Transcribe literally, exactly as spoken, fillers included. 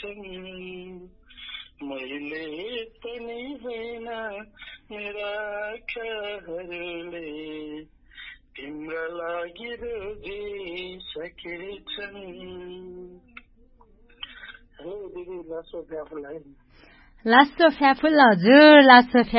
छन् मैले पनि होइन मेरा आँखाहरूले तिम्रा लागि रोजिसकेछन्। हेलो दिदी, लासो फ्याफुल है। लासो फ्याफुल हजुर, लासो